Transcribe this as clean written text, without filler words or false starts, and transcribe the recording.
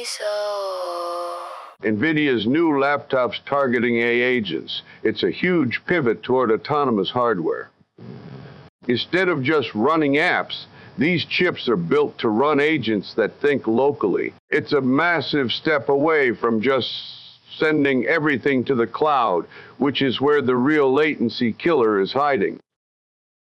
so. NVIDIA's new laptops targeting AI agents. It's a huge pivot toward autonomous hardware. Instead of just running apps, these chips are built to run agents that think locally. It's a massive step away from just sending everything to the cloud, which is where the real latency killer is hiding.